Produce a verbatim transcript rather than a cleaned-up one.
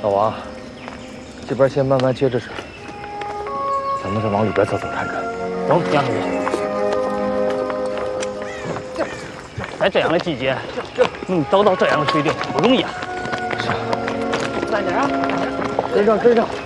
老王，这边先慢慢接着水，咱们再往里边走走看看。 走，杨书记。在这样的季节，能找到这样的水地不容易啊。 是。 慢点啊！ 跟上，跟上。